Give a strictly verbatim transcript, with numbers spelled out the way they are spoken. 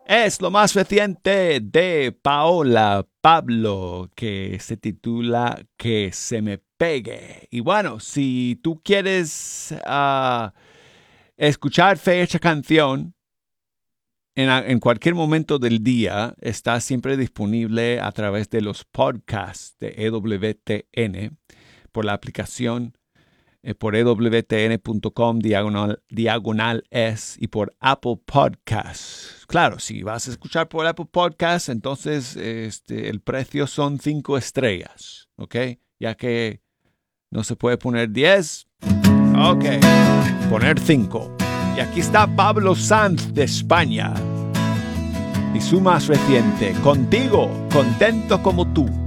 Es lo más reciente de Paola Pablo, que se titula Que se me pegue. Y bueno, si tú quieres uh, escuchar Fecha Canción en, en cualquier momento del día, está siempre disponible a través de los podcasts de E W T N por la aplicación eh, por ewtn.com diagonal, diagonal es y por Apple Podcasts. Claro, si vas a escuchar por Apple Podcasts, entonces este, el precio son cinco estrellas, ¿ok? Ya que no se puede poner diez, ok, poner cinco. Y aquí está Pablo Sanz de España y su más reciente, Contigo, contento como tú.